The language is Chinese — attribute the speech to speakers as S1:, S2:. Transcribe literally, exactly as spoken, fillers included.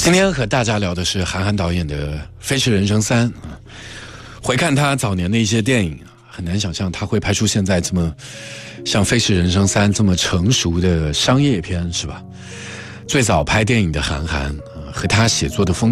S1: 今天和大家聊的是韩寒导演的《飞驰人生三》。回看他早年的一些电影，很难想象他会拍出现在这么像《飞驰人生三》这么成熟的商业片，是吧？最早拍电影的韩寒，和他写作的风